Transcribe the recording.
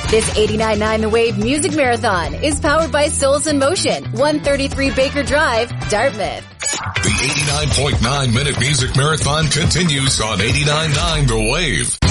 This 89.9 The Wave Music Marathon is powered by Souls in Motion, 133 Baker Drive, Dartmouth. The 89.9 Minute Music Marathon continues on 89.9 The Wave.